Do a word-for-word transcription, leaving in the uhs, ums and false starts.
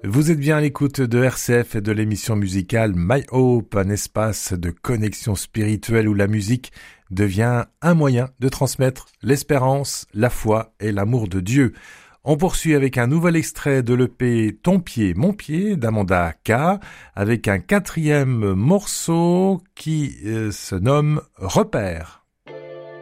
Vous êtes bien à l'écoute de R C F et de l'émission musicale My Hope, un espace de connexion spirituelle où la musique devient un moyen de transmettre l'espérance, la foi et l'amour de Dieu. On poursuit avec un nouvel extrait de l'E P Ton pied, mon pied d'Amanda K, avec un quatrième morceau qui euh, se nomme Repère.